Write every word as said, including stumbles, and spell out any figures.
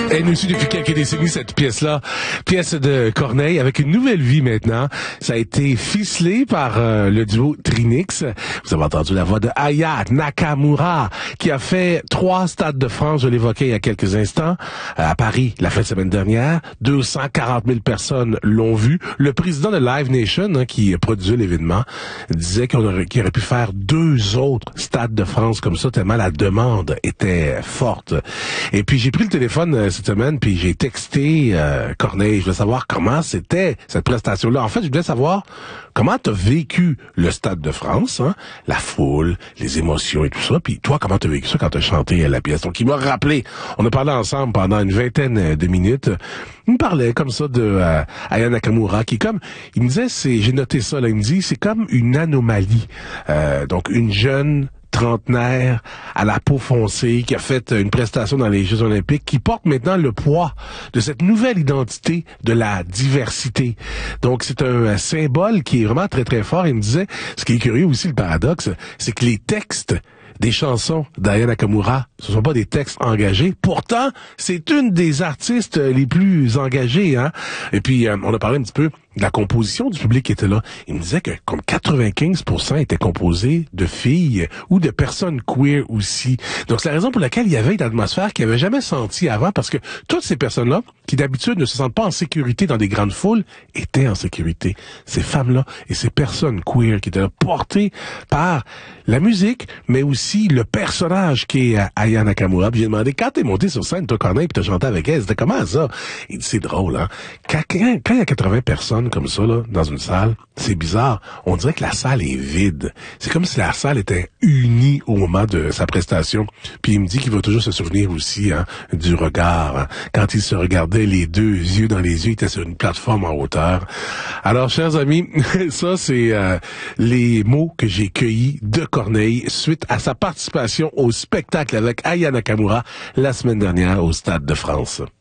Elle nous suit depuis quelques décennies, cette pièce-là. Pièce de Corneille avec une nouvelle vie maintenant. Ça a été ficelé par euh, le duo Trinix. Vous avez entendu la voix de Aya Nakamura, qui a fait trois stades de France, je l'évoquais il y a quelques instants, à Paris, la fin de semaine dernière. deux cent quarante mille personnes l'ont vu. Le président de Live Nation, hein, qui produisait l'événement, disait qu'on aurait, qu'il aurait pu faire deux autres stades de France comme ça, tellement la demande était forte. Et puis j'ai pris le téléphone euh, cette semaine, puis j'ai texté euh, Corneille. Je voulais savoir comment c'était cette prestation-là. En fait, je voulais savoir comment t'as vécu le Stade de France, hein, la foule, les émotions et tout ça. Puis toi, comment t'as vécu ça quand t'as chanté la pièce? Donc il m'a rappelé. On a parlé ensemble pendant une vingtaine de minutes. Il me parlait comme ça de euh, Aya Nakamura, qui est comme, il me disait, c'est, j'ai noté ça là, il me dit, c'est comme une anomalie. Euh, donc une jeune trentenaire à la peau foncée qui a fait une prestation dans les Jeux Olympiques, qui porte maintenant le poids de cette nouvelle identité de la diversité. Donc c'est un symbole qui est vraiment très très fort. Il me disait, ce qui est curieux aussi, le paradoxe, c'est que les textes des chansons d'Aya Nakamura, ce sont pas des textes engagés. Pourtant, c'est une des artistes les plus engagées, hein. Et puis, euh, on a parlé un petit peu de la composition du public qui était là. Il me disait que comme quatre-vingt-quinze pour cent étaient composés de filles ou de personnes queer aussi. Donc, c'est la raison pour laquelle il y avait une atmosphère qu'il n'avait jamais sentie avant, parce que toutes ces personnes-là, qui d'habitude ne se sentent pas en sécurité dans des grandes foules, étaient en sécurité. Ces femmes-là et ces personnes queer qui étaient là, portées par la musique, mais aussi le personnage qui est Aya Nakamura. Puis j'ai demandé, quand t'es monté sur scène, toi, Corneille, puis t'as chanté avec elle, c'était comment ça? Il dit, c'est drôle, hein? Quand, quand, quand il y a quatre-vingts personnes comme ça, là, dans une salle, c'est bizarre. On dirait que la salle est vide. C'est comme si la salle était unie au moment de sa prestation. Puis il me dit qu'il va toujours se souvenir aussi, hein, du regard. Hein. Quand il se regardait les deux yeux dans les yeux, il était sur une plateforme en hauteur. Alors, chers amis, ça, c'est euh, les mots que j'ai cueillis de Corneille suite à sa participation au spectacle avec Aya Nakamura la semaine dernière au Stade de France.